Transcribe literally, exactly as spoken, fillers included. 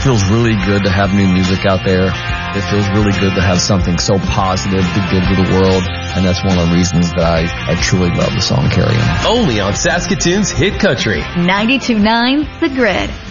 feels really good to have new music out there. It feels really good to have something so positive to give to the world, and that's one of the reasons that I, I truly love the song Carry On. Only on Saskatoon's Hit Country. ninety-two point nine The Grid.